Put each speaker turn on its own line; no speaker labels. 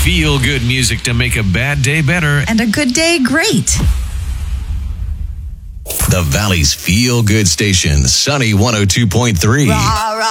Feel good music to make a bad day better.
And a good day great.
The Valley's Feel Good Station, Sunny 102.3.